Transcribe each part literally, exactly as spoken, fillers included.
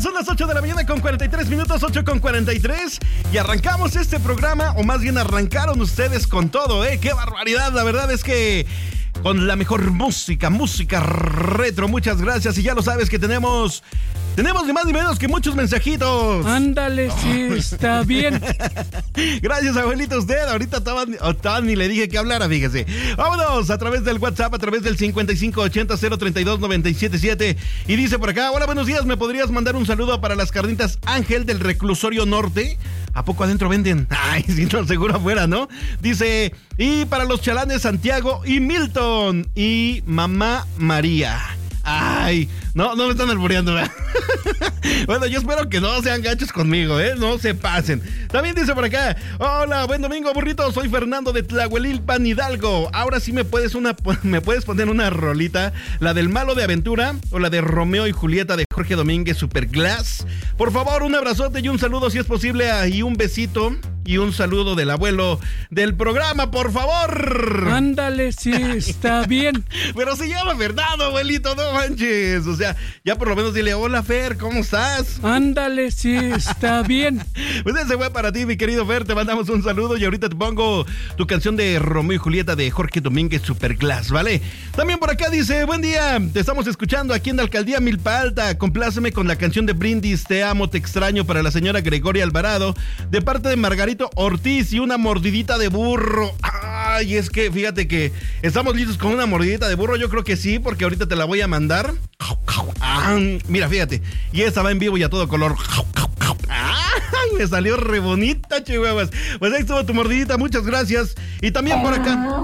Son las ocho de la mañana con cuarenta y tres minutos, ocho con cuarenta y tres. Y arrancamos este programa, o más bien arrancaron ustedes con todo, ¿eh? ¡Qué barbaridad! La verdad es que con la mejor música, música retro. Muchas gracias. Y ya lo sabes que tenemos... Tenemos ni más ni menos que muchos mensajitos. Ándale, sí, está bien. Gracias, abuelito, usted. Ahorita estaba, estaba ni le dije que hablara, fíjese. Vámonos a través del WhatsApp, a través del cincuenta y cinco ochenta cero treinta y dos noventa y siete siete. Y dice por acá: hola, buenos días, ¿me podrías mandar un saludo para las carnitas Ángel del Reclusorio Norte? ¿A poco adentro venden? Ay, si no, seguro afuera, ¿no? Dice, y para los chalanes Santiago y Milton y Mamá María. Ay, no, no me están albureando, ¿verdad? Bueno, yo espero que no sean gachos conmigo, ¿eh? No se pasen. También dice por acá: hola, buen domingo, burrito. Soy Fernando de Tlahuelilpan, Hidalgo. Ahora sí me puedes una, me puedes poner una rolita, la del Malo de Aventura o la de Romeo y Julieta de Jorge Domínguez Superglass. Por favor, un abrazote y un saludo si es posible, y un besito y un saludo del abuelo del programa, por favor. Ándale, sí, está bien. Pero se llama Fernando, abuelito, no manches. O sea, ya por lo menos dile: hola, Fer, ¿cómo estás? Ándale, sí, está bien. Pues ese fue para ti, mi querido Fer. Te mandamos un saludo y ahorita te pongo tu canción de Romeo y Julieta de Jorge Domínguez Superglass, ¿vale? También por acá dice: buen día, te estamos escuchando aquí en la alcaldía Milpa Alta. Compláceme con la canción de Brindis, Te amo, te extraño, para la señora Gregoria Alvarado, de parte de Margarito Ortiz, y una mordidita de burro. Ay, es que fíjate que estamos listos con una mordidita de burro. Yo creo que sí, porque ahorita te la voy a mandar. Ah, mira, fíjate. Y esta va en vivo y a todo color. Ay, me salió re bonita, chihuahuas. Pues ahí estuvo tu mordidita, muchas gracias. Y también por acá.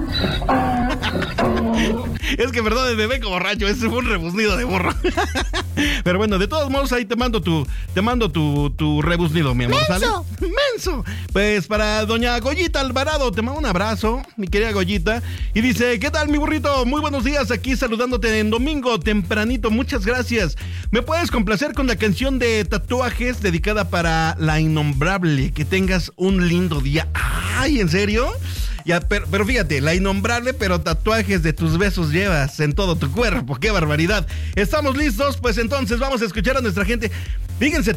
Es que perdón, me ve como borracho, ese fue un rebuznido de burro. Pero bueno, de todos modos ahí te mando tu, te mando tu, tu rebuznido, mi amor. ¡Menso! ¿Sale? ¡Menso! Pues para doña Goyita Alvarado, te mando un abrazo, mi querida Goyita. Y dice: ¿qué tal, mi burrito? Muy buenos días, aquí saludándote en domingo tempranito, muchas gracias. ¿Me puedes complacer con la canción de Tatuajes dedicada para la innombrable? Que tengas un lindo día. Ay, ¿en serio? Ya, pero, pero fíjate, la innombrable, pero tatuajes de tus besos llevas en todo tu cuerpo. ¡Qué barbaridad! ¿Estamos listos? Pues entonces vamos a escuchar a nuestra gente. Fíjense,